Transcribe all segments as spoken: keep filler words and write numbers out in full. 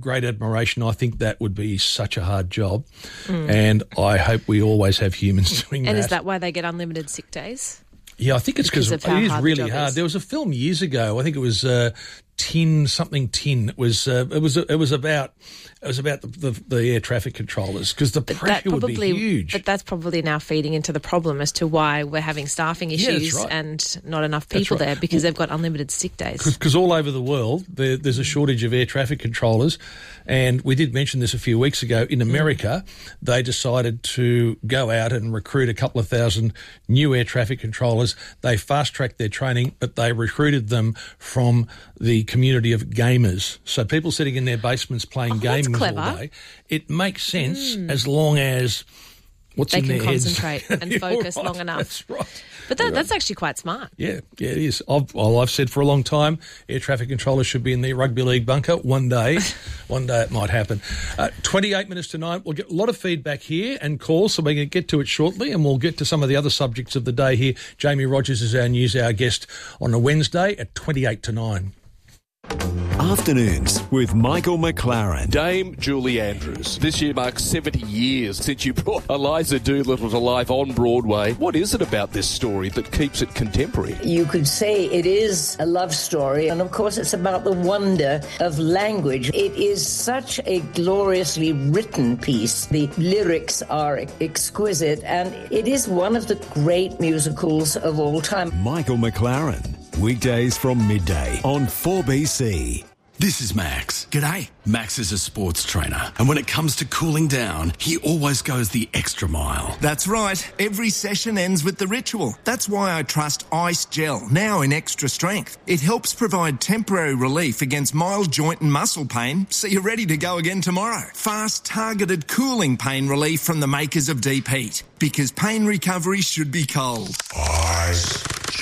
great admiration. I think that would be such a hard job, mm. and I hope we always have humans doing and that. And is that why they get unlimited sick days? Yeah, I think it's because it is hard really hard. Is. There was a film years ago. I think it was uh, Tin something Tin. It was uh, it was it was about it was about the, the, the air traffic controllers because the but pressure probably, would be huge. But that's probably now feeding into the problem as to why we're having staffing issues yeah, right. and not enough people right. there because well, they've got unlimited sick days. Because all over the world there, there's a shortage of air traffic controllers, and we did mention this a few weeks ago. In America, mm. they decided to go out and recruit a couple of thousand new air traffic controllers. They fast-tracked their training, but they recruited them from the community of gamers. So people sitting in their basements playing oh, games all day. It makes sense mm. as long as what's they in can their concentrate heads. and focus right, long enough. That's right. But that, right. that's actually quite smart. Yeah, yeah, it is. I've, well, I've said for a long time, air traffic controllers should be in the rugby league bunker. One day, one day it might happen. Uh, twenty-eight minutes to nine. We'll get a lot of feedback here and calls, so we're going to get to it shortly, and we'll get to some of the other subjects of the day here. Jamie Rogers is our news hour guest on a Wednesday at twenty-eight to nine. Afternoons with Michael McLaren. Dame Julie Andrews. This year marks seventy years since you brought Eliza Doolittle to life on Broadway. What is it about this story that keeps it contemporary? You could say it is a love story, and of course it's about the wonder of language. It is such a gloriously written piece. The lyrics are exquisite, and it is one of the great musicals of all time. Michael McLaren. Weekdays from midday on four B C. This is Max. G'day. Max is a sports trainer, and when it comes to cooling down, he always goes the extra mile. That's right. Every session ends with the ritual. That's why I trust Ice Gel, now in extra strength. It helps provide temporary relief against mild joint and muscle pain, so you're ready to go again tomorrow. Fast, targeted cooling pain relief from the makers of Deep Heat, because pain recovery should be cold. Ice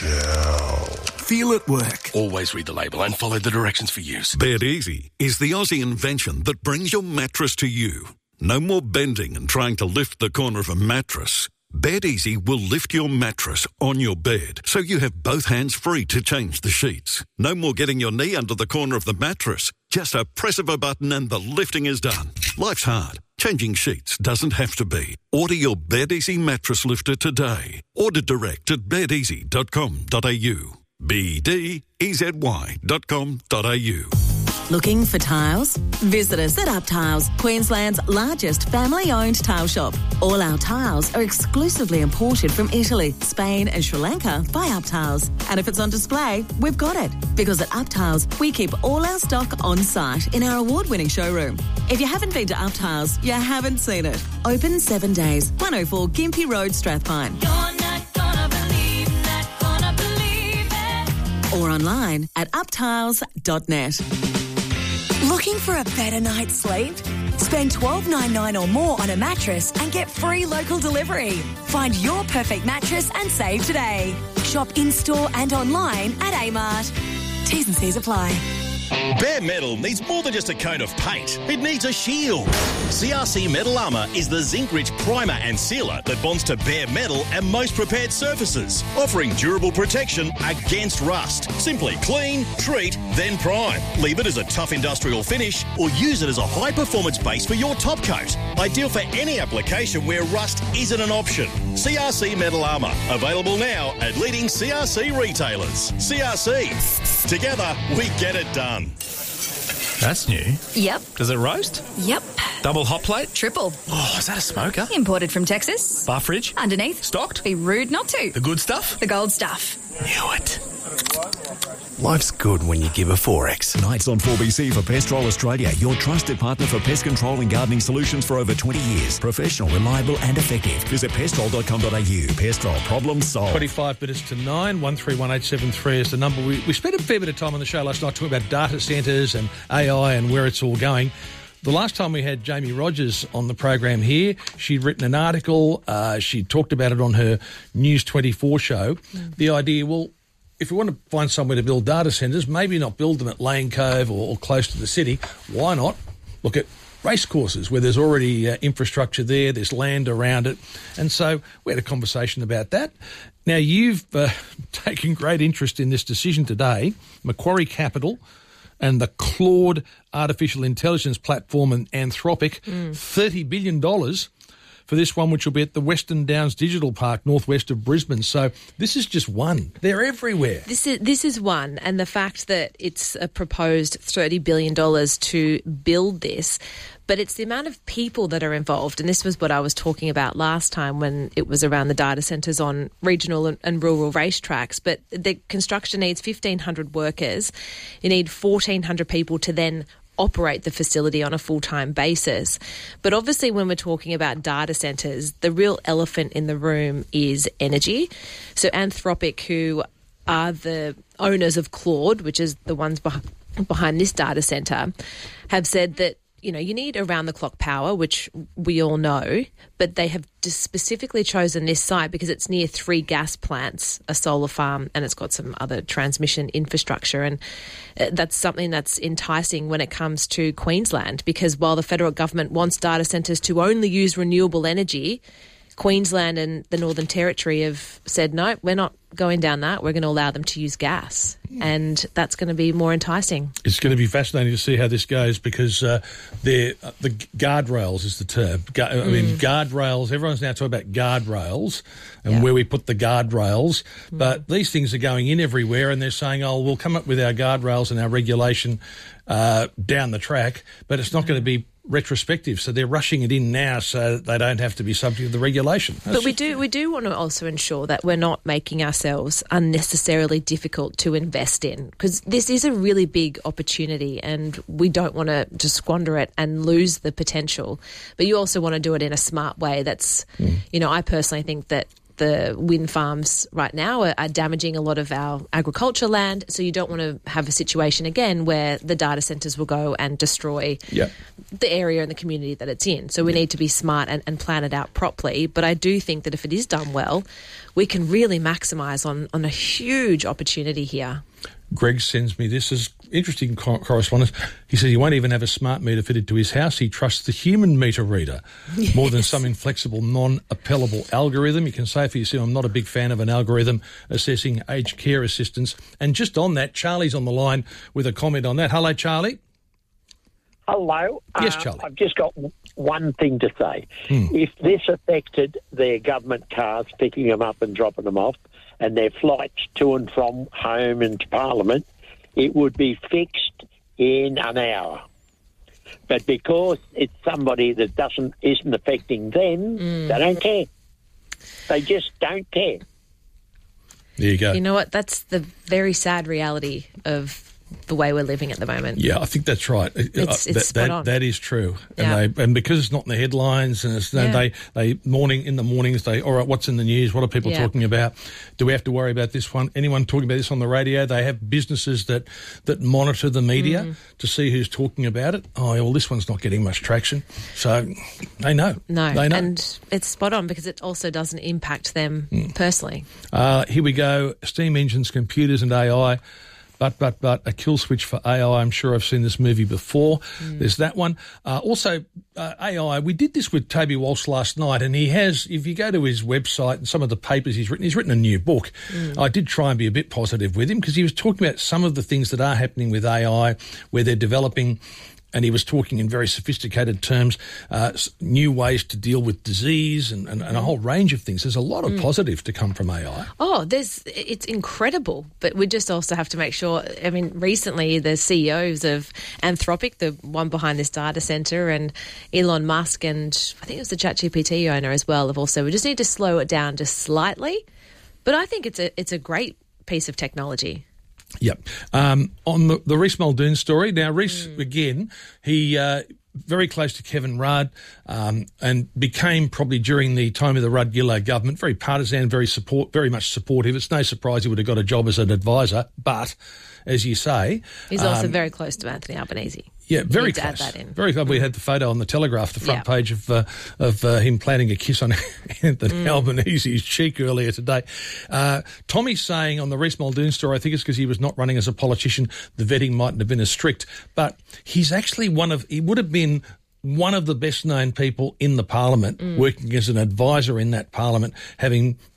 Gel. Feel it work. Always read the label and follow the directions for use. Bed Easy is the Aussie invention that brings your mattress to you. No more bending and trying to lift the corner of a mattress. Bed Easy will lift your mattress on your bed so you have both hands free to change the sheets. No more getting your knee under the corner of the mattress. Just a press of a button and the lifting is done. Life's hard. Changing sheets doesn't have to be. Order your Bed Easy mattress lifter today. Order direct at bed easy dot com dot a u. B D E Z Y dot com dot a u. Looking for tiles? Visit us at Up Tiles, Queensland's largest family-owned tile shop. All our tiles are exclusively imported from Italy, Spain and Sri Lanka by Up Tiles. And if it's on display, we've got it. Because at Up Tiles, we keep all our stock on site in our award-winning showroom. If you haven't been to Up Tiles, you haven't seen it. Open seven days, one oh four Gympie Road, Strathpine. You're not gonna believe, not gonna believe it. Or online at up tiles dot net. Looking for a better night's sleep? Spend twelve dollars ninety-nine or more on a mattress and get free local delivery. Find your perfect mattress and save today. Shop in-store and online at Amart. T's and C's apply. Bare Metal needs more than just a coat of paint. It needs a shield. C R C Metal Armour is the zinc-rich primer and sealer that bonds to bare metal and most prepared surfaces, offering durable protection against rust. Simply clean, treat, then prime. Leave it as a tough industrial finish or use it as a high-performance base for your top coat. Ideal for any application where rust isn't an option. C R C Metal Armour. Available now at leading C R C retailers. C R C. Together, we get it done. That's new. Yep. Does it roast? Yep. Double hot plate? Triple. Oh, is that a smoker? Imported from Texas. Bar fridge? Underneath. Stocked? Be rude not to. The good stuff? The gold stuff. Knew it. Life's good when you give a four X. Nights on four B C for Pestrol Australia, your trusted partner for pest control and gardening solutions for over twenty years. Professional, reliable and effective. Visit pestrol dot com dot a u. Pestrol, problem solved. twenty-five minutes to nine, one three one eight seven three is the number. We, we spent a fair bit of time on the show last night talking about data centres and A I and where it's all going. The last time we had Jamie Rogers on the program here, she'd written an article. Uh, she talked about it on her News twenty-four show. Mm. The idea, well, if we want to find somewhere to build data centres, maybe not build them at Lane Cove or, or close to the city. Why not look at race courses where there's already uh, infrastructure there, there's land around it. And so we had a conversation about that. Now, you've uh, taken great interest in this decision today. Macquarie Capital and the Claude artificial intelligence platform and Anthropic, Mm. thirty billion dollars for this one, which will be at the Western Downs Digital Park, northwest of Brisbane. So this is just one. They're everywhere. This is this is one, and the fact that it's a proposed thirty billion dollars to build this, but it's the amount of people that are involved, and this was what I was talking about last time when it was around the data centres on regional and, and rural racetracks. But the construction needs fifteen hundred workers. You need fourteen hundred people to then operate the facility on a full-time basis. But obviously when we're talking about data centres, the real elephant in the room is energy. So Anthropic, who are the owners of Claude, which is the ones beh- behind this data centre, have said that, you know, you need around-the-clock power, which we all know, but they have just specifically chosen this site because it's near three gas plants, a solar farm, and it's got some other transmission infrastructure. And uh, that's something that's enticing when it comes to Queensland, because while the federal government wants data centres to only use renewable energy, Queensland and the Northern Territory have said, no, we're not going down that. We're going to allow them to use gas. And that's going to be more enticing. It's going to be fascinating to see how this goes because uh, they're, uh, the guardrails is the term. Gu- I mean, Mm. guardrails, everyone's now talking about guardrails and Yeah. where we put the guardrails. Mm. But these things are going in everywhere and they're saying, oh, we'll come up with our guardrails and our regulation uh, down the track, but it's not going to be retrospective, so they're rushing it in now so that they don't have to be subject to the regulation. That's But we do we do want to also ensure that we're not making ourselves unnecessarily difficult to invest in, because this is a really big opportunity and we don't want to just squander it and lose the potential. But you also want to do it in a smart way. That's, mm. you know, I personally think that the wind farms right now are, are damaging a lot of our agriculture land, so you don't want to have a situation again where the data centres will go and destroy Yep. the area and the community that it's in. So we need to be smart and, and plan it out properly. But I do think that if it is done well, we can really maximise on, on a huge opportunity here. Greg sends me this as interesting co- correspondence. He says he won't even have a smart meter fitted to his house. He trusts the human meter reader Yes. more than some inflexible, non-appellable algorithm. You can say for yourself, I'm not a big fan of an algorithm assessing aged care assistance. And just on that, Charlie's on the line with a comment on that. Hello, Charlie. Hello. Yes, Um, Charlie. I've just got w- one thing to say. Hmm. If this affected their government cars picking them up and dropping them off and their flights to and from home and to Parliament, it would be fixed in an hour. But because it's somebody that doesn't isn't affecting them, Mm. they don't care. They just don't care. There you go. You know what? That's the very sad reality of the way we're living at the moment. Yeah, I think that's right. It's- Uh, it's that, spot that, on. that is true. Yeah. And they and because it's not in the headlines and it's, Yeah. they they morning in the mornings they all right, what's in the news? What are people Yeah. talking about? Do we have to worry about this one? Anyone talking about this on the radio? They have businesses that that monitor the media Mm. to see who's talking about it. Oh, well, this one's not getting much traction, so they know. No, they know. and it's spot on because it also doesn't impact them Mm. personally. Uh, here we go. Steam engines, computers and A I. But, but, but, a kill switch for A I. I'm sure I've seen this movie before. Mm. There's that one. Uh, also, uh, A I, we did this with Toby Walsh last night, and he has, if you go to his website and some of the papers he's written, he's written a new book. Mm. I did try and be a bit positive with him because he was talking about some of the things that are happening with A I, where they're developing, and he was talking in very sophisticated terms, uh, s- new ways to deal with disease and, and, and a whole range of things. There's a lot of Mm. positive to come from A I. Oh, there's it's incredible, but we just also have to make sure. I mean, recently the C E Os of Anthropic, the one behind this data center, and Elon Musk, and I think it was the ChatGPT owner as well, have also we just need to slow it down just slightly. But I think it's a it's a great piece of technology. Yep. Um, on the, the Reece Muldoon story, now Reece, again, he uh, very close to Kevin Rudd um, and became probably during the time of the Rudd-Gillow government very partisan, very support, very much supportive. It's no surprise he would have got a job as an advisor, but as you say... He's also um, very close to Anthony Albanese. Yeah, very Need to close. add that in. Very close. We had the photo on the Telegraph, the front Yeah. page of uh, of uh, him planting a kiss on Anthony Mm. Albanese's cheek earlier today. Uh, Tommy's saying on the Reece Muldoon story, I think it's because he was not running as a politician, the vetting mightn't have been as strict, but he's actually one of, he would have been one of the best known people in the parliament, Mm. working as an advisor in that parliament, having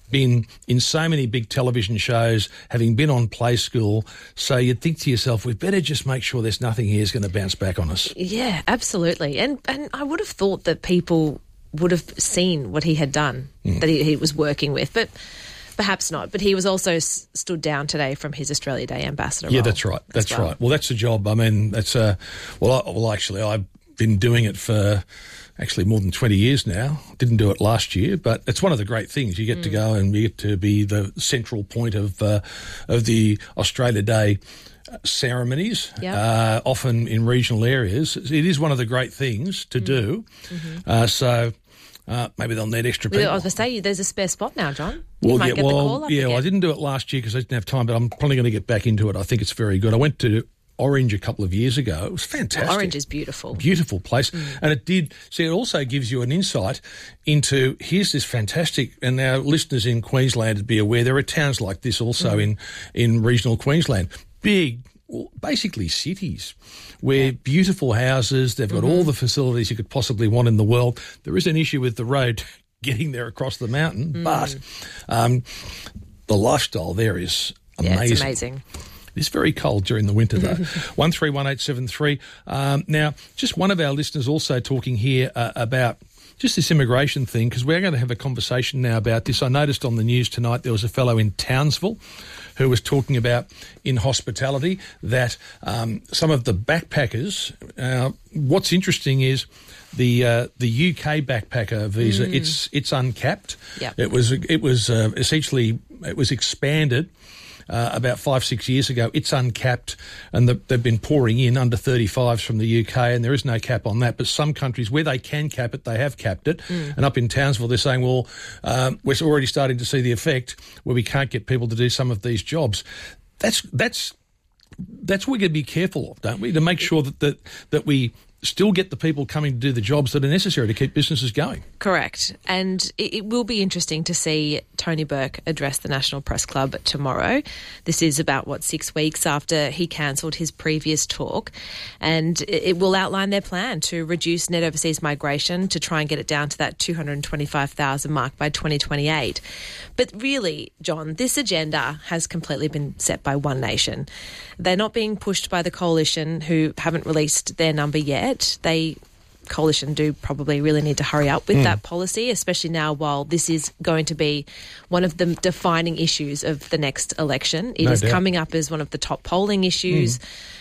been in so many big television shows, having been on Play School, so you'd think to yourself, we better just make sure there's nothing here is going to bounce back on us. Yeah, absolutely. And and I would have thought that people would have seen what he had done, mm. that he, he was working with, but perhaps not. But he was also s- stood down today from his Australia Day ambassador Yeah, role that's right. That's well. right. Well, that's the job. I mean, that's uh, well, I, well, actually, I've been doing it for actually more than twenty years now. Didn't do it last year, but it's one of the great things. You get mm. to go and you get to be the central point of uh, of the Australia Day ceremonies, yep. uh, often in regional areas. It is one of the great things to mm. do. Mm-hmm. Uh, so uh, maybe they'll need extra people. I was going to say, there's a spare spot now, John. You well, might yeah, get well, the call up yeah again. well, I didn't do it last year because I didn't have time, but I'm probably going to get back into it. I think it's very good. I went to Orange a couple of years ago. It was fantastic. Well, Orange is beautiful. Beautiful place. Mm. And it did, see, it also gives you an insight into, here's this fantastic, and our listeners in Queensland would be aware, there are towns like this also mm. in, in regional Queensland. Big, basically cities where yeah. beautiful houses, they've got mm-hmm. all the facilities you could possibly want in the world. There is an issue with the road getting there across the mountain, mm. but um, the lifestyle there is amazing. Yeah, it's amazing. It's very cold during the winter, though. one three one eight seven three. Um, now, just one of our listeners also talking here uh, about just this immigration thing, because we're going to have a conversation now about this. I noticed on the news tonight there was a fellow in Townsville who was talking about in hospitality that um, some of the backpackers, uh, what's interesting is the uh, the U K backpacker visa, mm. it's it's uncapped. Yep. It was it was uh, essentially it was expanded Uh, about five, six years ago. It's uncapped, and the, they've been pouring in under thirty-fives from the U K, and there is no cap on that. But some countries, where they can cap it, they have capped it. Mm. And up in Townsville, they're saying, well, um, we're already starting to see the effect where we can't get people to do some of these jobs. That's that's that's what we're going to be careful of, don't we? To make sure that that, that we still get the people coming to do the jobs that are necessary to keep businesses going. Correct. And it, it will be interesting to see Tony Burke address the National Press Club tomorrow. This is about, what, six weeks after he cancelled his previous talk. And it, it will outline their plan to reduce net overseas migration to try and get it down to that two hundred twenty-five thousand mark by twenty twenty-eight. But really, John, this agenda has completely been set by One Nation. They're not being pushed by the coalition, who haven't released their number yet. They, coalition, do probably really need to hurry up with mm. that policy, especially now while this is going to be one of the defining issues of the next election. It no is doubt. coming up as one of the top polling issues. Mm.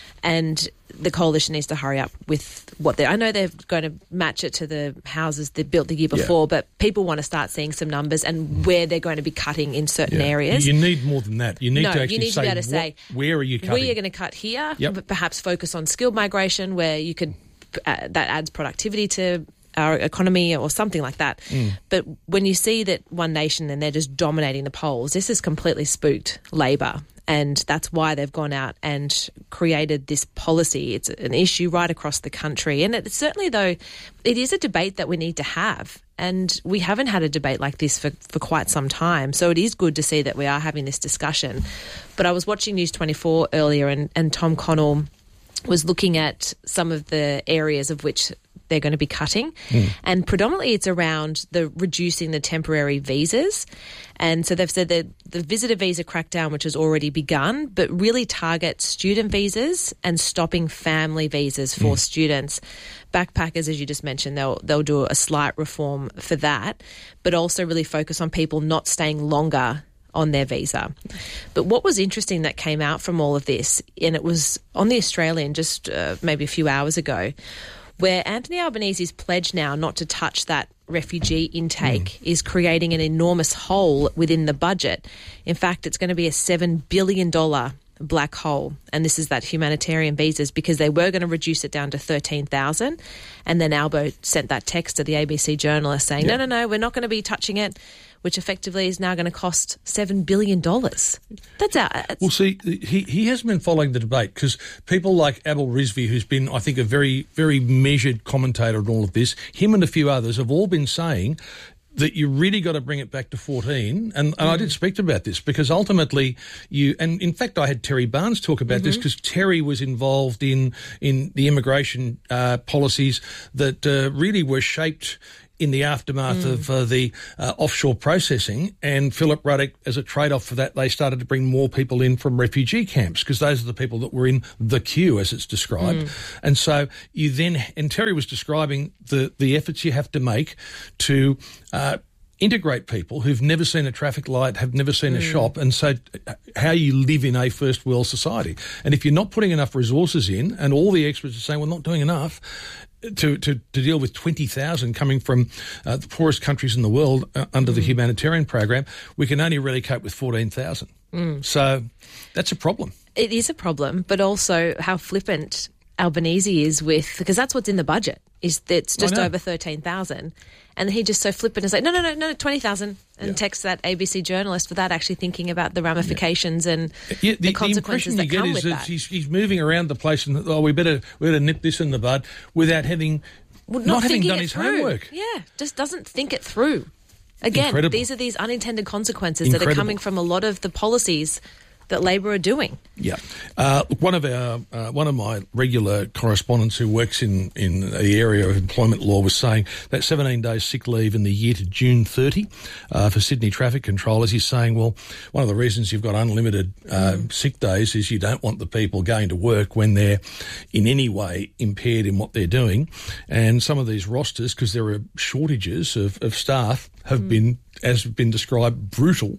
And the coalition needs to hurry up with what they're... I know they're going to match it to the houses they built the year before, yeah. but people want to start seeing some numbers and where they're going to be cutting in certain yeah. areas. You need more than that. You need no, to actually you need say, to be able to say, what, where are you cutting? We are going to cut here, yep. but perhaps focus on skilled migration where you could... Uh, that adds productivity to our economy or something like that. Mm. But when you see that One Nation and they're just dominating the polls, this has completely spooked Labor. And that's why they've gone out and created this policy. It's an issue right across the country. And it, certainly, though, it is a debate that we need to have. And we haven't had a debate like this for, for quite some time. So it is good to see that we are having this discussion. But I was watching News twenty-four earlier, and, and Tom Connell was looking at some of the areas of which they're going to be cutting. Mm. And predominantly it's around the reducing the temporary visas. And so they've said that the visitor visa crackdown, which has already begun, but really targets student visas and stopping family visas for mm. students. Backpackers, as you just mentioned, they'll they'll do a slight reform for that, but also really focus on people not staying longer on their visa. But what was interesting that came out from all of this, and it was on the Australian just uh, maybe a few hours ago, where Anthony Albanese's pledge now not to touch that refugee intake mm. is creating an enormous hole within the budget. In fact, it's going to be a seven billion dollars black hole, and this is that humanitarian visas, because they were going to reduce it down to thirteen thousand, and then Albo sent that text to the A B C journalist saying, yeah. no, no, no, we're not going to be touching it, which effectively is now going to cost seven billion dollars. That's our... That's well, see, he, he hasn't been following the debate, because people like Abel Rizvi, who's been, I think, a very, very measured commentator on all of this, him and a few others have all been saying that you really got to bring it back to fourteen. And, and mm. I did speak about this because ultimately you, and in fact I had Terry Barnes talk about mm-hmm. this, because Terry was involved in, in the immigration uh, policies that uh, really were shaped in the aftermath Mm. of uh, the uh, offshore processing, and Philip Ruddock, as a trade-off for that, they started to bring more people in from refugee camps because those are the people that were in the queue, as it's described. Mm. And so you then, and Terry was describing the, the efforts you have to make to uh, integrate people who've never seen a traffic light, have never seen a Mm. shop, and so how you live in a first world society. And if you're not putting enough resources in, and all the experts are saying we're not doing enough, To, to, to deal with twenty thousand coming from uh, the poorest countries in the world uh, under the humanitarian program, we can only really cope with fourteen thousand. Mm. So that's a problem. It is a problem, but also how flippant Albanese is with, because that's what's in the budget, is that it's just I know. over thirteen thousand. And he just so flippant and say, no, no, no, no, twenty thousand, and Yeah. texts that A B C journalist without actually thinking about the ramifications and Yeah, the, consequences the that impression you get come is with that that. he's, he's moving around the place and, oh, we better, we better nip this in the bud without having, Well, not, having thinking done it his through. homework. Yeah, just doesn't think it through. Again, Incredible. these are these unintended consequences that are Incredible. coming from a lot of the policies that Labor are doing. Yeah, uh, one of our uh, one of my regular correspondents who works in, in the area of employment law was saying that seventeen days sick leave in the year to June thirtieth uh, for Sydney traffic controllers. He's saying, well, one of the reasons you've got unlimited uh, mm. sick days is you don't want the people going to work when they're in any way impaired in what they're doing. And some of these rosters, because there are shortages of, of staff, have mm. been, as has been described, brutal.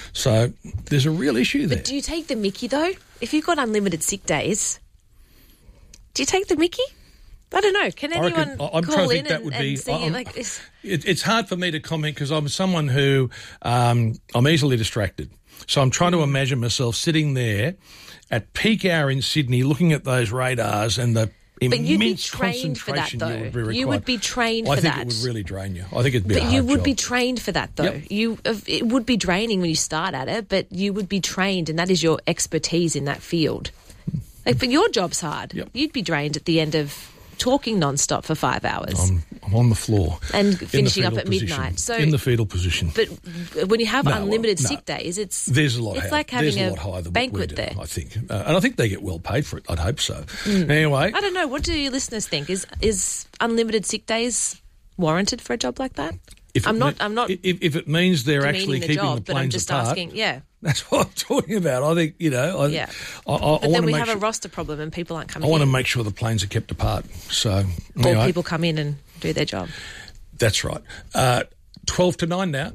So there's a real issue there. But do you take the mickey, though? If you've got unlimited sick days, do you take the mickey? I don't know. Can I reckon- anyone I'm trying call to in think that and, would and be- see I'm- like this? It, it's hard for me to comment because I'm someone who um, I'm easily distracted. So I'm trying to imagine myself sitting there at peak hour in Sydney looking at those radars and the But immense you'd be trained for that, concentration though. you would be required. You would be trained I for think that. it would really drain you. I think it'd be a But hard you would job. be trained for that, though. Yep. You, it would be draining when you start at it, but you would be trained, and that is your expertise in that field. Like, but your job's hard. Yep. You'd be drained at the end of talking non-stop for five hours I'm, I'm on the floor. and in the finishing up fetal at position. midnight. So, in the fetal position. but when you have No, unlimited no. sick days, it's There's a lot It's higher. like having There's a, a, lot higher than banquet what we do, there. I think. Uh, and I think they get well paid for it. I'd hope so. Mm. Anyway. I don't know. What do your listeners think? Is is unlimited sick days warranted for a job like that? If I'm it not. me- I'm not. If, if it means they're demeaning actually the keeping job, the but I'm planes just apart, asking. Yeah. that's what I'm talking about. I think, you know, I, Yeah. I, I, I But want then to we make have sure, a roster problem and people aren't I coming want to in. make sure the planes are kept apart. So, Or anyway, people come in and do their job. that's right. Uh, twelve to nine now.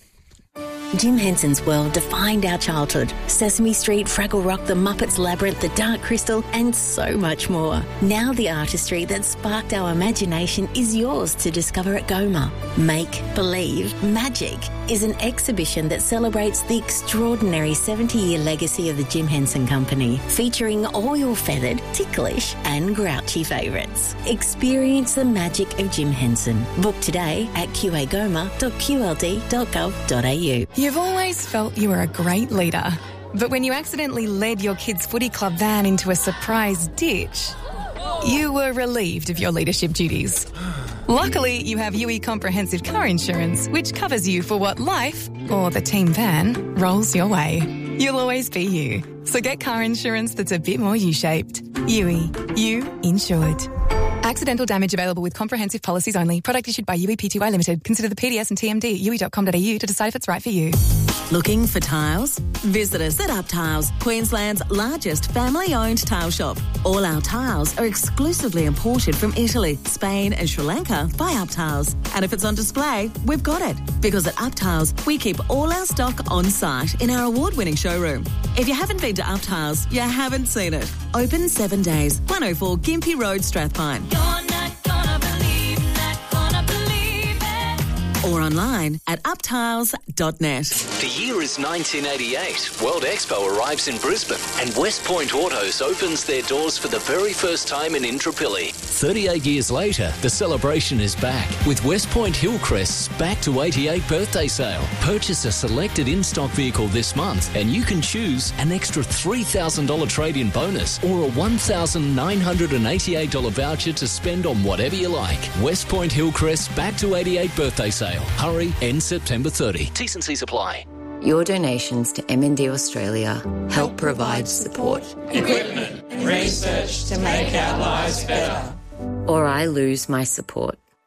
Jim Henson's world defined our childhood. Sesame Street, Fraggle Rock, The Muppets Labyrinth, The Dark Crystal, and so much more. Now the artistry that sparked our imagination is yours to discover at Goma. Make Believe Magic is an exhibition that celebrates the extraordinary seventy-year legacy of the Jim Henson Company, featuring all your feathered, ticklish and grouchy favourites. Experience the magic of Jim Henson. Book today at q a goma dot q l d dot gov dot a u. You've always felt you were a great leader, but when you accidentally led your kids' footy club van into a surprise ditch, you were relieved of your leadership duties. Luckily, you have U E Comprehensive Car Insurance, which covers you for what life, or the team van, rolls your way. You'll always be you. So get car insurance that's a bit more U-shaped. U E. You insured. Accidental damage available with comprehensive policies only. Product issued by U E P T Y Limited. Consider the P D S and T M D at u e dot com dot a u to decide if it's right for you. Looking for tiles? Visit us at Up Tiles, Queensland's largest family-owned tile shop. All our tiles are exclusively imported from Italy, Spain and Sri Lanka by Up Tiles. And if it's on display, we've got it. Because at Up Tiles, we keep all our stock on site in our award-winning showroom. If you haven't been to Up Tiles, you haven't seen it. Open seven days, one oh four Gympie Road, Strathpine. You're not gonna believe, not gonna believe it. Or online at up tiles dot net. The year is nineteen eighty-eight. World Expo arrives in Brisbane and West Point Autos opens their doors for the very first time in Intrapilli. thirty-eight years later, the celebration is back with West Point Hillcrest's Back to eighty-eight birthday sale. Purchase a selected in-stock vehicle this month and you can choose an extra three thousand dollars trade-in bonus or a one thousand nine hundred eighty-eight dollars voucher to spend on whatever you like. West Point Hillcrest's Back to eighty-eight birthday sale. Hurry, ends September thirtieth. T's and C's apply. Your donations to M and D Australia help provide support, equipment and research to make our lives better. or I lose my support.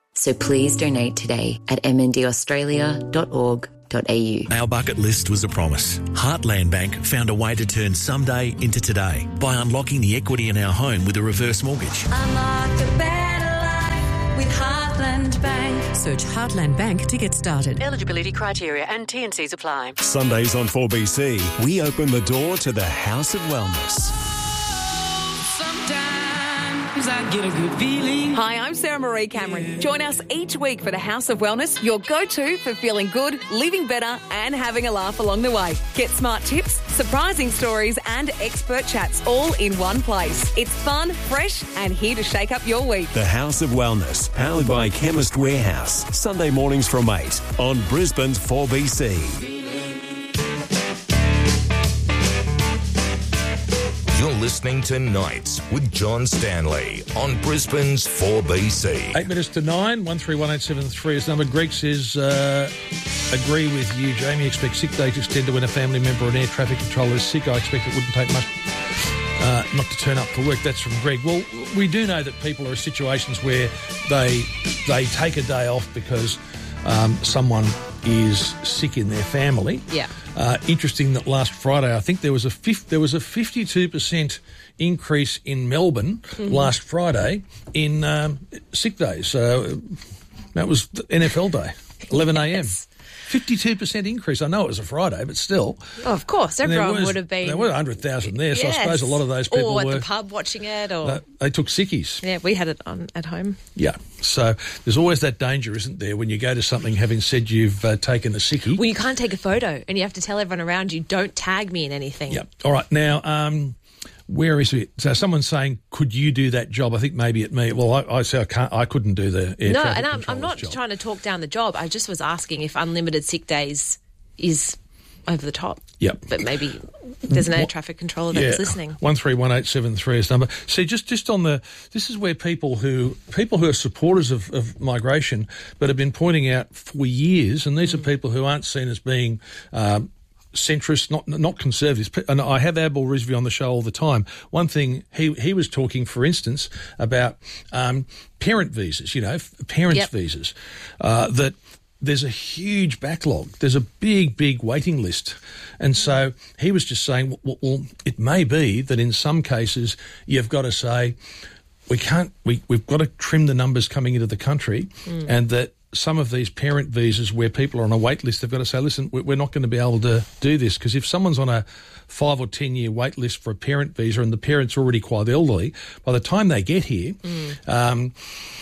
So please donate today at m n d australia dot org dot a u. Our bucket list was a promise. Heartland Bank found a way to turn someday into today by unlocking the equity in our home with a reverse mortgage. Unlock a better life with Heartland Bank. Search Heartland Bank to get started. Eligibility criteria and T and Cs apply. Sundays on four B C, we open the door to the House of Wellness. I get a good feeling. Hi, I'm Sarah Marie Cameron. Join us each week for the House of Wellness, your go-to for feeling good, living better and having a laugh along the way. Get smart tips, surprising stories and expert chats all in one place. It's fun, fresh and here to shake up your week. The House of Wellness, powered by Chemist Warehouse. Sunday mornings from eight on Brisbane's four B C. You're listening to Nights with John Stanley on Brisbane's four B C. Eight minutes to nine, one three one eight seven three is number. Greg says, uh, agree with you, Jamie. Expect sick day to extend to when a family member or an air traffic controller is sick. I expect it wouldn't take much uh, not to turn up for work. That's from Greg. Well, we do know that people are in situations where they they take a day off because um, someone is sick in their family. Yeah. Uh, interesting that last Friday, I think there was a fif- there was a fifty-two percent increase in Melbourne Mm-hmm. last Friday in um, sick days. So that was the N F L day, eleven a m fifty-two percent increase. I know it was a Friday, but still. Oh, of course, And there everyone was- would have been. There were one hundred thousand there, so Yes. I suppose a lot of those people or at were. the pub watching it, or uh, they took sickies. yeah, we had it on at home. Yeah. So there's always that danger, isn't there, when you go to something having said you've uh, taken a sickie. Well, you can't take a photo, and you have to tell everyone around you, don't tag me in anything. Yep. All right. Now, um, where is it? So someone's saying, could you do that job? I think maybe at me. Well, I, I say I can't. I couldn't do the air No, traffic and I'm, I'm controller's not job. trying to talk down the job. I just was asking if unlimited sick days is over the top. Yep. But maybe there's an air What- traffic controller that's listening. One three one eight seven three is number. See, just just on the this is where people who people who are supporters of, of migration, but have been pointing out for years, and these are people who aren't seen as being um, centrist, not not conservatives. And I have Abel Rizvi on the show all the time. One thing he he was talking, for instance, about um, parent visas. You know, f- parents' Yep. visas uh, that. There's a huge backlog. There's a big, big waiting list. And so he was just saying, well, well, it may be that in some cases you've got to say, we can't, we, we've got to trim the numbers coming into the country, Mm. and that some of these parent visas where people are on a wait list, they've got to say, listen, we- we're not going to be able to do this, because if someone's on a five or ten year wait list for a parent visa and the parent's already quite elderly, by the time they get here, Mm. um,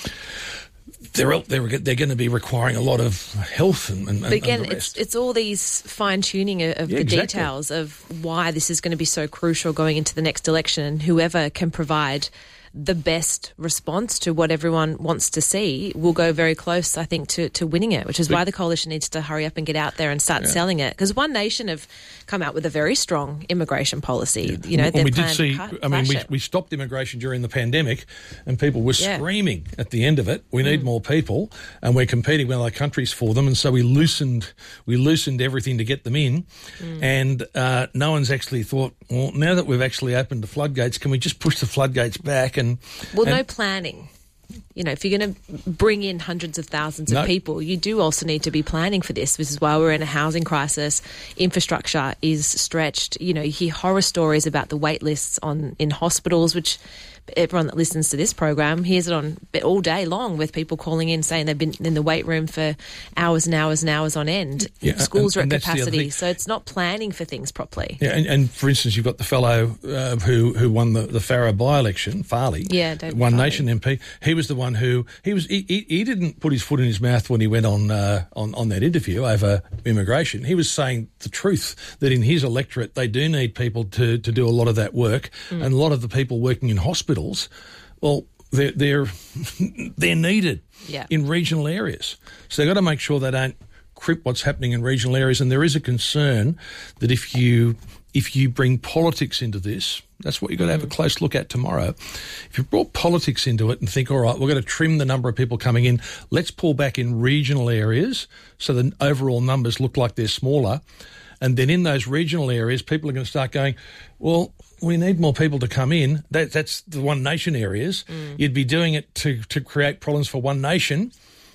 they're they're they're going to be requiring a lot of health and, and, But again, and the it's rest. it's all these fine tuning of, of Yeah, the exactly. details of why this is going to be so crucial going into the next election, and whoever can provide the best response to what everyone wants to see will go very close, I think, to, to winning it, which is why the coalition needs to hurry up and get out there and start Yeah. selling it. Because One Nation have come out with a very strong immigration policy. You know, and they're we did planning see. to cut- I mean, we, slash it. we stopped immigration during the pandemic, and people were Yeah. screaming at the end of it. We need Mm. more people, and we're competing with other countries for them. And so we loosened we loosened everything to get them in. Mm. And uh, no one's actually thought, well, now that we've actually opened the floodgates, can we just push the floodgates back? And Well, and, no planning. You know, if you're going to bring in hundreds of thousands No. of people, you do also need to be planning for this. This is why we're in a housing crisis. Infrastructure is stretched. You know, you hear horror stories about the wait lists on in hospitals, which everyone that listens to this program hears it on all day long, with people calling in saying they've been in the wait room for hours and hours and hours on end. Yeah, Schools and- are and at that's the other capacity, thing. so it's not planning for things properly. Yeah, and, and for instance, you've got the fellow uh, who who won the, the Farrer by-election, Farley, Yeah, David One Farley. Nation M P. He was the one who he was. He, he, he didn't put his foot in his mouth when he went on uh, on on that interview over immigration. He was saying the truth, that in his electorate they do need people to to do a lot of that work, Mm. and a lot of the people working in hospitals, well, they're they're they're needed Yeah. in regional areas. So they've got to make sure they don't crip what's happening in regional areas. And there is a concern that if you if you bring politics into this, that's what you've got to have a close look at tomorrow. If you brought politics into it and think, all right, we're going to trim the number of people coming in, let's pull back in regional areas so the overall numbers look like they're smaller. And then in those regional areas, people are going to start going, well, we need more people to come in. That, that's the One Nation areas. Mm. You'd be doing it to, to create problems for One Nation.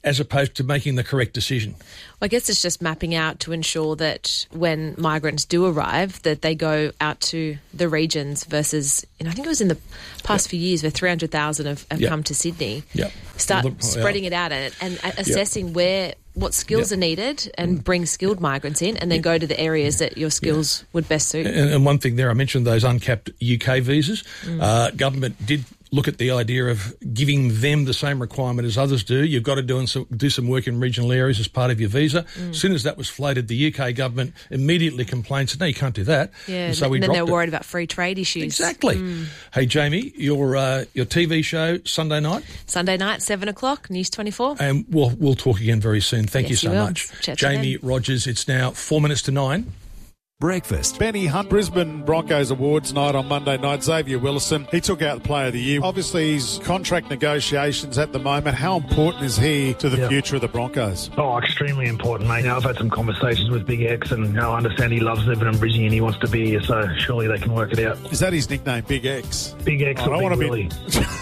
as opposed to making the correct decision? I guess it's just mapping out to ensure that when migrants do arrive, that they go out to the regions versus, and I think it was in the past yep. few years where three hundred thousand have, have yep. come to Sydney. Yep. Start well, the, spreading yeah. it out and, and assessing yep. where what skills yep. are needed and bring skilled migrants in, and then go to the areas that your skills yeah. would best suit. And, and one thing there, I mentioned those uncapped U K visas. Mm. Uh, government did look at the idea of giving them the same requirement as others do. You've got to do, some, do some work in regional areas as part of your visa. Mm. As soon as that was floated, the U K government immediately complained, said, no, you can't do that. Yeah, and so we and then dropped they were it. worried about free trade issues. Exactly. Mm. Hey, Jamie, your uh, your T V show, Sunday night? Sunday night, seven o'clock, News twenty-four. And we'll, we'll talk again very soon. Thank yes, you so you much. Chat Jamie Rogers, it's now four minutes to nine. Breakfast. Benny Hunt, Brisbane Broncos Awards night on Monday night. Xavier Willison, he took out the Player of the Year. Obviously, his contract negotiations at the moment. How important is he to the yeah. future of the Broncos? Oh, extremely important, mate. Now, I've had some conversations with Big X, and you know, I understand he loves living in Brisbane and he wants to be here, so surely they can work it out. Is that his nickname, Big X? Big X oh, or I Big want to Willie.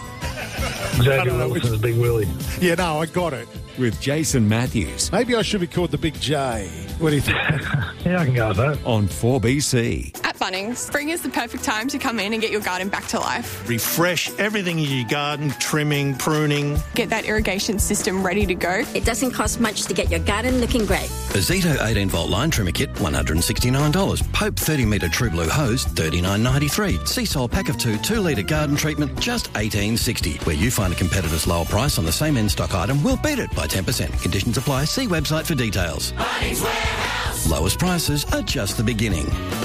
Be... Xavier Wilson's Big Willie. Yeah, no, I got it. With Jason Matthews. Maybe I should be called the Big J. What do you think? Yeah, I can go with that. On four B C. At Bunnings, spring is the perfect time to come in and get your garden back to life. Refresh everything in your garden, trimming, pruning. Get that irrigation system ready to go. It doesn't cost much to get your garden looking great. A Zito eighteen volt line trimmer kit, one hundred sixty-nine dollars. Pope thirty metre True Blue hose, thirty-nine ninety-three. Seasol pack of two, two litre garden treatment, just eighteen sixty. Where you find a competitor's lower price on the same in-stock item, we'll beat it by ten percent. Conditions apply. See website for details. Bunnings Warehouse. Lowest prices are just the beginning.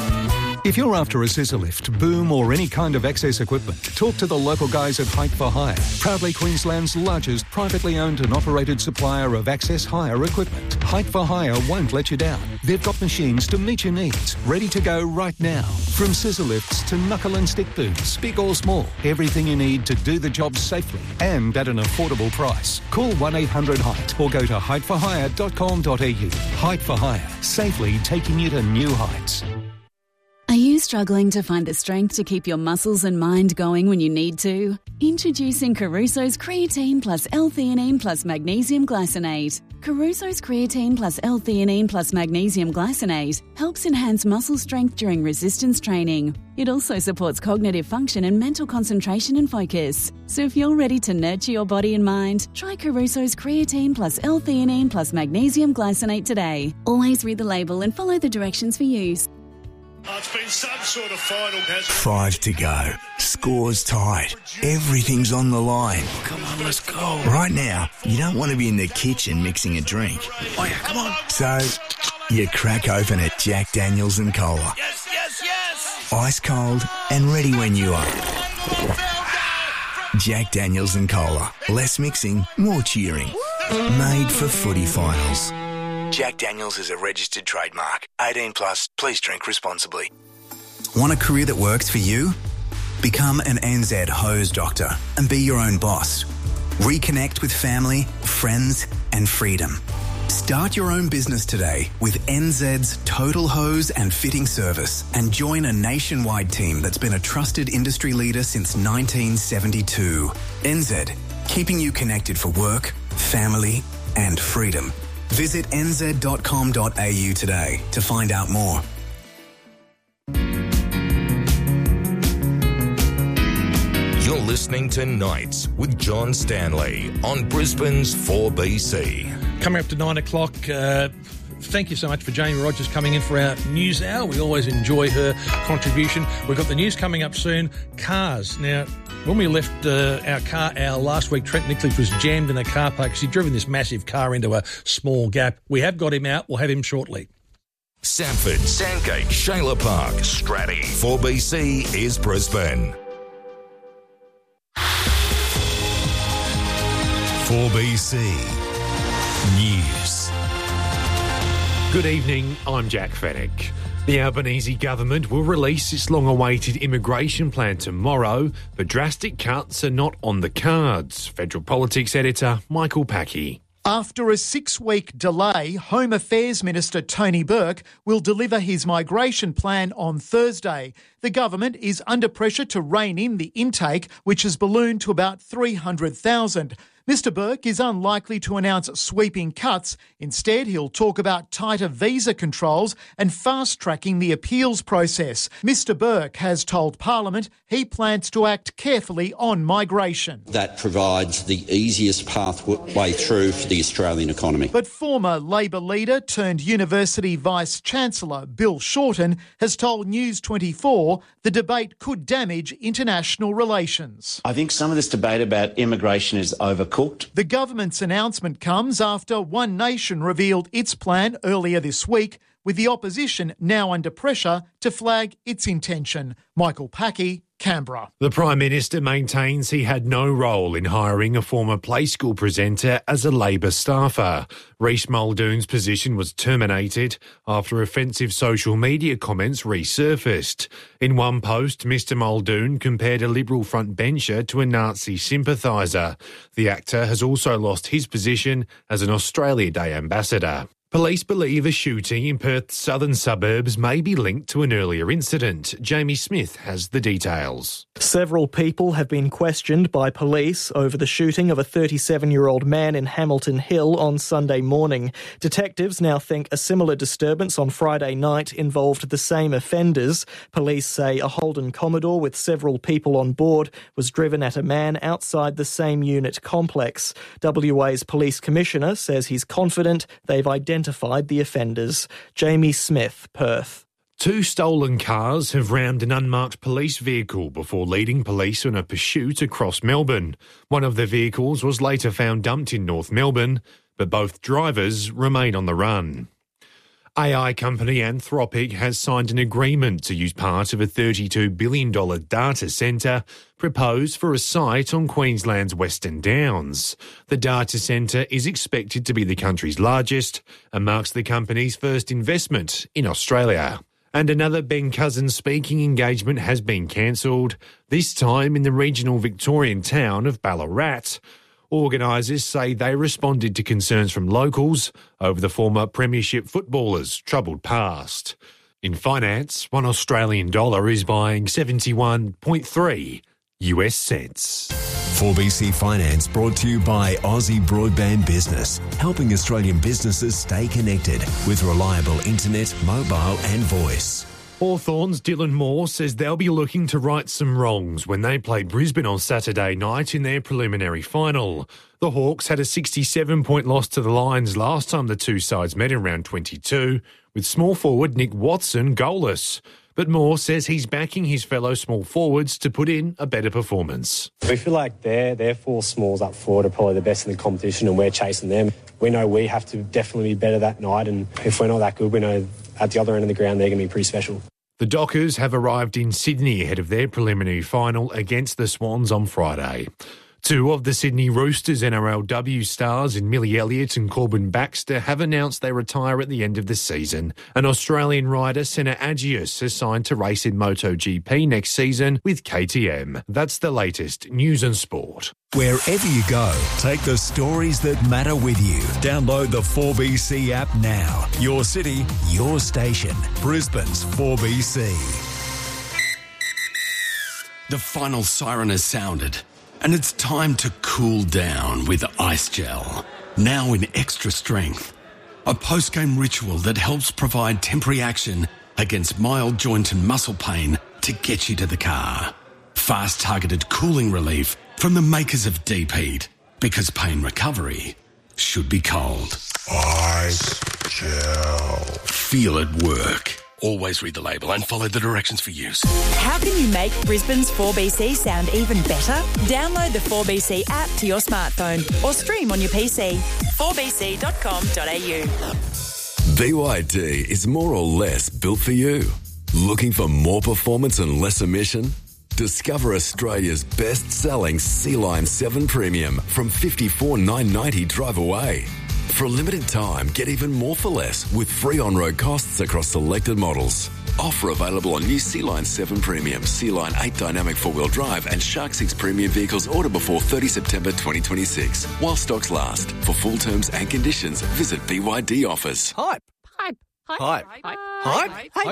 If you're after a scissor lift, boom or any kind of access equipment, talk to the local guys at Height for Hire, proudly Queensland's largest privately owned and operated supplier of access hire equipment. Height for Hire won't let you down. They've got machines to meet your needs, ready to go right now. From scissor lifts to knuckle and stick booms, big or small, everything you need to do the job safely and at an affordable price. Call one eight hundred height or go to height for hire dot com dot a u. Height for Hire, safely taking you to new heights. Are you struggling to find the strength to keep your muscles and mind going when you need to? Introducing Caruso's Creatine Plus L-Theanine Plus Magnesium Glycinate. Caruso's Creatine Plus L-Theanine Plus Magnesium Glycinate helps enhance muscle strength during resistance training. It also supports cognitive function and mental concentration and focus. So if you're ready to nurture your body and mind, try Caruso's Creatine Plus L-Theanine Plus Magnesium Glycinate today. Always read the label and follow the directions for use. Oh, it's been some sort of final, hasn't it? Five to go. Score's tied. Everything's on the line. Oh, come on, let's go. Right now, you don't want to be in the kitchen mixing a drink. Oh, yeah, come on. So, you crack open a Jack Daniels and Cola. Yes, yes, yes. Ice cold and ready when you are. Jack Daniels and Cola. Less mixing, more cheering. Made for footy finals. Jack Daniels is a registered trademark. eighteen plus, please drink responsibly. Want a career that works for you? Become an N Z hose doctor and be your own boss. Reconnect with family, friends and freedom. Start your own business today with N Z's Total Hose and Fitting Service and join a nationwide team that's been a trusted industry leader since nineteen seventy-two. N Z, keeping you connected for work, family and freedom. Visit n z dot com dot a u today to find out more. You're listening to Nights with John Stanley on Brisbane's four B C. Coming up to nine o'clock, uh, thank you so much for Jamie Rogers coming in for our news hour. We always enjoy her contribution. We've got the news coming up soon. Cars. Now, when we left uh, our car hour last week, Trent Nickliffe was jammed in a car park because he'd driven this massive car into a small gap. We have got him out. We'll have him shortly. Sanford, Sandgate, Shayla Park, Stratty. four B C is Brisbane. four B C News. Good evening, I'm Jack Fennick. The Albanese government will release its long-awaited immigration plan tomorrow, but drastic cuts are not on the cards. Federal Politics editor Michael Packey. After a six-week delay, Home Affairs Minister Tony Burke will deliver his migration plan on Thursday. The government is under pressure to rein in the intake, which has ballooned to about three hundred thousand. Mister Burke is unlikely to announce sweeping cuts. Instead, he'll talk about tighter visa controls and fast-tracking the appeals process. Mister Burke has told Parliament he plans to act carefully on migration. That provides the easiest pathway through for the Australian economy. But former Labor leader turned University Vice-Chancellor Bill Shorten has told News twenty-four the debate could damage international relations. I think some of this debate about immigration is overcooked. The government's announcement comes after One Nation revealed its plan earlier this week, with the opposition now under pressure to flag its intention. Michael Packey, Canberra. The Prime Minister maintains he had no role in hiring a former Play School presenter as a Labor staffer. Reece Muldoon's position was terminated after offensive social media comments resurfaced. In one post, Mister Muldoon compared a Liberal frontbencher to a Nazi sympathiser. The actor has also lost his position as an Australia Day ambassador. Police believe a shooting in Perth's southern suburbs may be linked to an earlier incident. Jamie Smith has the details. Several people have been questioned by police over the shooting of a thirty-seven-year-old man in Hamilton Hill on Sunday morning. Detectives now think a similar disturbance on Friday night involved the same offenders. Police say a Holden Commodore with several people on board was driven at a man outside the same unit complex. W A's Police Commissioner says he's confident they've identified identified the offenders. Jamie Smith, Perth. Two stolen cars have rammed an unmarked police vehicle before leading police on a pursuit across Melbourne. One of the vehicles was later found dumped in North Melbourne, but both drivers remain on the run. A I company Anthropic has signed an agreement to use part of a thirty-two billion dollars data centre proposed for a site on Queensland's Western Downs. The data centre is expected to be the country's largest and marks the company's first investment in Australia. And another Ben Cousins speaking engagement has been cancelled, this time in the regional Victorian town of Ballarat. Organisers say they responded to concerns from locals over the former Premiership footballer's troubled past. In finance, one Australian dollar is buying seventy-one point three U S cents. four B C Finance brought to you by Aussie Broadband Business, helping Australian businesses stay connected with reliable internet, mobile and voice. Hawthorn's Dylan Moore says they'll be looking to right some wrongs when they play Brisbane on Saturday night in their preliminary final. The Hawks had a sixty-seven point loss to the Lions last time the two sides met in round twenty-two, with small forward Nick Watson goalless. But Moore says he's backing his fellow small forwards to put in a better performance. We feel like their, their four smalls up forward are probably the best in the competition and we're chasing them. We know we have to definitely be better that night, and if we're not that good, we know at the other end of the ground they're going to be pretty special. The Dockers have arrived in Sydney ahead of their preliminary final against the Swans on Friday. Two of the Sydney Roosters N R L W stars in Millie Elliott and Corbin Baxter have announced they retire at the end of the season. An Australian rider, Senna Agius, has signed to race in MotoGP next season with K T M. That's the latest news and sport. Wherever you go, take the stories that matter with you. Download the four B C app now. Your city, your station. Brisbane's four B C. The final siren has sounded, and it's time to cool down with Ice Gel. Now in extra strength. A post-game ritual that helps provide temporary action against mild joint and muscle pain to get you to the car. Fast targeted cooling relief from the makers of Deep Heat, because pain recovery should be cold. Ice Gel. Feel it work. Always read the label and follow the directions for use. How can you make Brisbane's four B C sound even better? Download the four B C app to your smartphone or stream on your P C. four b c dot com dot a u. B Y D is more or less built for you. Looking for more performance and less emission? Discover Australia's best-selling Sea-Line seven Premium from fifty-four thousand nine hundred ninety dollars drive away. For a limited time, get even more for less with free on-road costs across selected models. Offer available on new Sea-Line seven Premium, Sea-Line eight Dynamic four-wheel drive and Shark six Premium vehicles ordered before thirtieth September twenty twenty-six. While stocks last. For full terms and conditions, visit B Y D Offers. Hype. Hype. Hype. Hype. Hype.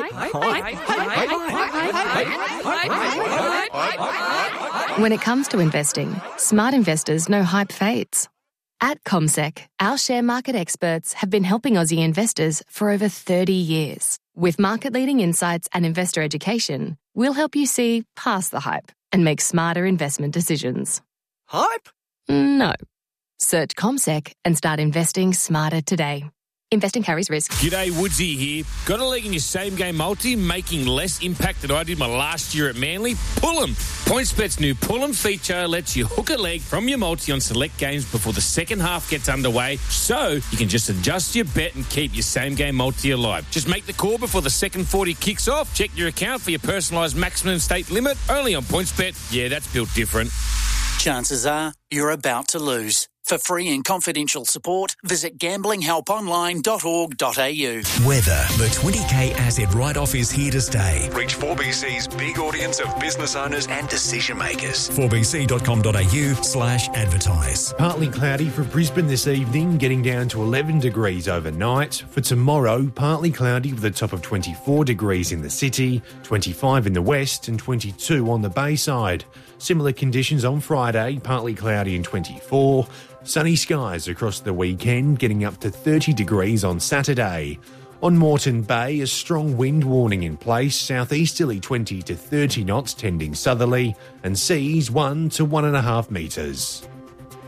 Hype. When it comes to investing, smart investors know hype fades. At CommSec, our share market experts have been helping Aussie investors for over thirty years. With market-leading insights and investor education, we'll help you see past the hype and make smarter investment decisions. Hype? No. Search CommSec and start investing smarter today. Investing carries risk. G'day, Woodsy here. Got a leg in your same-game multi, making less impact than I did my last year at Manly? Pull 'em. PointsBet's new Pull 'em feature lets you hook a leg from your multi on select games before the second half gets underway, so you can just adjust your bet and keep your same-game multi alive. Just make the call before the second forty kicks off. Check your account for your personalised maximum stake limit. Only on PointsBet. Yeah, that's built different. Chances are you're about to lose. For free and confidential support, visit gambling help online dot org dot a u. Weather. The twenty K asset write-off is here to stay. Reach four B C's big audience of business owners And decision makers. four b c dot com dot a u slash advertise. Partly cloudy for Brisbane this evening, getting down to eleven degrees overnight. For tomorrow, partly cloudy with a top of twenty-four degrees in the city, twenty-five in the west and twenty-two on the Bayside. Similar conditions on Friday, partly cloudy and twenty-four. Sunny skies across the weekend, getting up to thirty degrees on Saturday. On Moreton Bay, a strong wind warning in place, southeasterly twenty to thirty knots tending southerly, and seas one to one and a half metres.